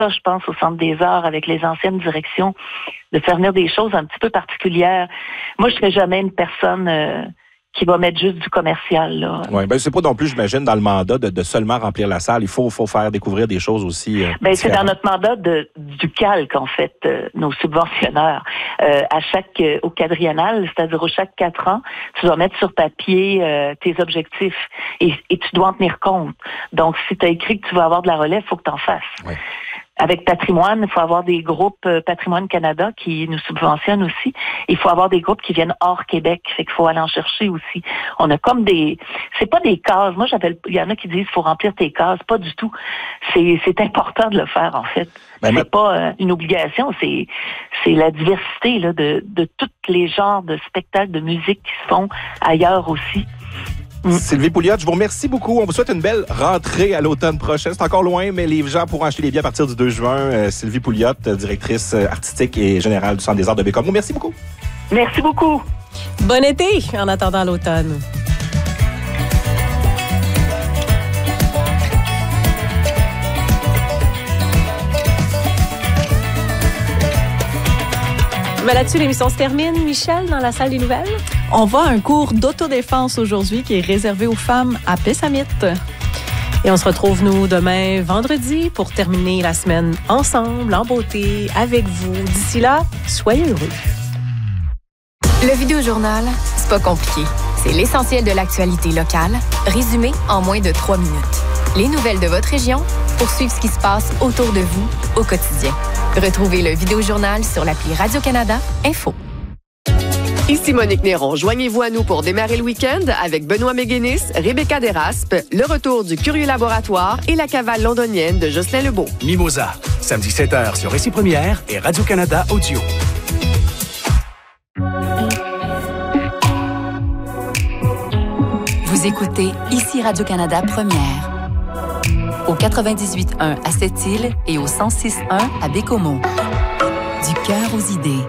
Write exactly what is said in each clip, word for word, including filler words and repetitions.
je pense, au Centre des arts avec les anciennes directions, de faire venir des choses un petit peu particulières. Moi, je ne serais jamais une personne euh, qui va mettre juste du commercial, là. Oui, ben c'est pas non plus, j'imagine, dans le mandat de, de seulement remplir la salle. Il faut, faut faire découvrir des choses aussi. Euh, ben, c'est dans notre mandat de, du calque, en fait, euh, nos subventionneurs. Euh, à chaque, euh, au quadriennal, c'est-à-dire au chaque quatre ans, tu dois mettre sur papier euh, tes objectifs et, et tu dois en tenir compte. Donc, si tu as écrit que tu vas avoir de la relève, il faut que tu en fasses. Ouais. Avec Patrimoine, il faut avoir des groupes euh, Patrimoine Canada qui nous subventionnent aussi. Il faut avoir des groupes qui viennent hors Québec, fait qu'il faut aller en chercher aussi. On a comme des, c'est pas des cases. Moi, j'appelle, il y en a qui disent faut remplir tes cases, pas du tout. C'est, c'est important de le faire en fait. Ben, c'est mais... pas euh, une obligation, c'est, c'est la diversité là de de tous les genres de spectacles de musique qui se font ailleurs aussi. Mm. Sylvie Pouliot, je vous remercie beaucoup. On vous souhaite une belle rentrée à l'automne prochain. C'est encore loin, mais les gens pourront acheter les billets à partir du deux juin. Euh, Sylvie Pouliot, directrice artistique et générale du Centre des arts de Bécomo. Merci beaucoup. Merci beaucoup. Bon été en attendant l'automne. Ben là-dessus, l'émission se termine. Michel, dans la salle des nouvelles? On va à un cours d'autodéfense aujourd'hui qui est réservé aux femmes à Pessamit. Et on se retrouve, nous, demain, vendredi, pour terminer la semaine ensemble, en beauté, avec vous. D'ici là, soyez heureux. Le Vidéojournal, c'est pas compliqué. C'est l'essentiel de l'actualité locale, résumé en moins de trois minutes. Les nouvelles de votre région pour suivre ce qui se passe autour de vous au quotidien. Retrouvez le Vidéojournal sur l'appli Radio-Canada Info. Ici Monique Néron. Joignez-vous à nous pour démarrer le week-end avec Benoît Méguénis, Rebecca Desraspes, le retour du Curieux Laboratoire et la cavale londonienne de Jocelyn Lebeau. Mimosa, samedi sept heures sur Récit Première et Radio-Canada Audio. Vous écoutez Ici Radio-Canada Première. Au quatre-vingt-dix-huit point un à Sept-Îles et au cent six point un à Bécomo. Du cœur aux idées.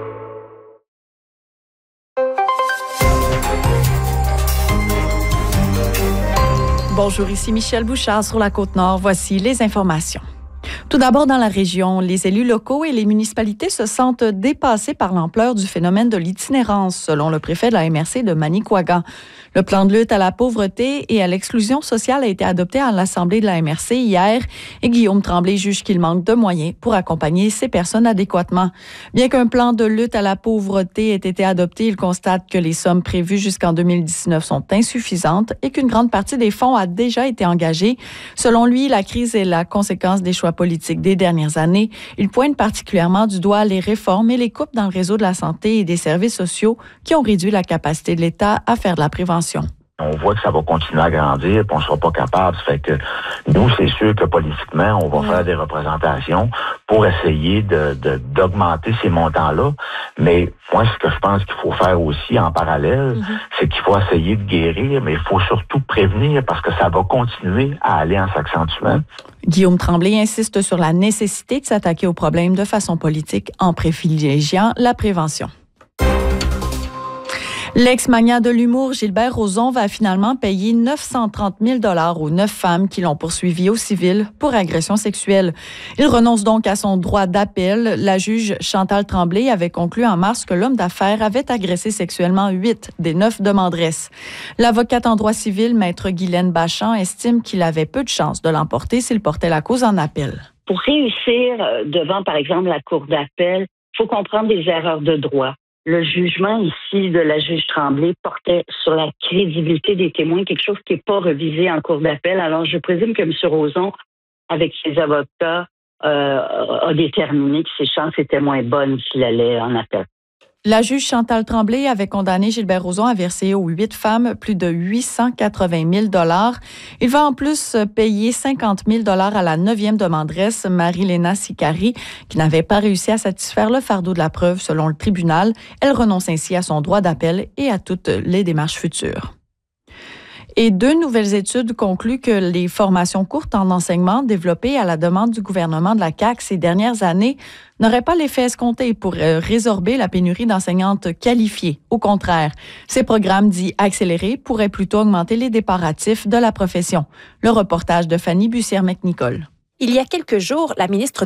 Bonjour, ici Michel Bouchard sur la Côte-Nord. Voici les informations. Tout d'abord, dans la région, les élus locaux et les municipalités se sentent dépassés par l'ampleur du phénomène de l'itinérance, selon le préfet de la M R C de Manicouagan. Le plan de lutte à la pauvreté et à l'exclusion sociale a été adopté à l'Assemblée de la M R C hier et Guillaume Tremblay juge qu'il manque de moyens pour accompagner ces personnes adéquatement. Bien qu'un plan de lutte à la pauvreté ait été adopté, il constate que les sommes prévues jusqu'en deux mille dix-neuf sont insuffisantes et qu'une grande partie des fonds a déjà été engagée. Selon lui, la crise est la conséquence des choix politiques des dernières années. Il pointe particulièrement du doigt les réformes et les coupes dans le réseau de la santé et des services sociaux qui ont réduit la capacité de l'État à faire de la prévention. On voit que ça va continuer à grandir, puis on ne sera pas capable. Ça fait que nous, c'est sûr que politiquement, on va ouais. faire des représentations pour essayer de, de d'augmenter ces montants-là. Mais moi, ce que je pense qu'il faut faire aussi en parallèle, mm-hmm. c'est qu'il faut essayer de guérir, mais il faut surtout prévenir parce que ça va continuer à aller en s'accentuant. Guillaume Tremblay insiste sur la nécessité de s'attaquer aux problèmes de façon politique en privilégiant la prévention. L'ex-magnat de l'humour Gilbert Rozon va finalement payer neuf cent trente mille dollars aux neuf femmes qui l'ont poursuivi au civil pour agression sexuelle. Il renonce donc à son droit d'appel. La juge Chantal Tremblay avait conclu en mars que l'homme d'affaires avait agressé sexuellement huit des neuf demanderesses. L'avocate en droit civil, maître Guylaine Bachand, estime qu'il avait peu de chances de l'emporter s'il portait la cause en appel. Pour réussir devant, par exemple, la cour d'appel, il faut comprendre des erreurs de droit. Le jugement ici de la juge Tremblay portait sur la crédibilité des témoins, quelque chose qui n'est pas revisé en cour d'appel. Alors, je présume que M. Rozon, avec ses avocats, euh, a déterminé que ses chances étaient moins bonnes s'il allait en appel. La juge Chantal Tremblay avait condamné Gilbert Rozon à verser aux huit femmes plus de huit cent quatre-vingt mille dollars. Il va en plus payer cinquante mille dollars à la neuvième demanderesse, Marie-Léna Sicari, qui n'avait pas réussi à satisfaire le fardeau de la preuve selon le tribunal. Elle renonce ainsi à son droit d'appel et à toutes les démarches futures. Et deux nouvelles études concluent que les formations courtes en enseignement développées à la demande du gouvernement de la C A Q ces dernières années n'auraient pas l'effet escompté pour euh, résorber la pénurie d'enseignantes qualifiées. Au contraire, ces programmes dits accélérés pourraient plutôt augmenter les départs hâtifs de la profession. Le reportage de Fanny Bussière-McNicol. Il y a quelques jours, la ministre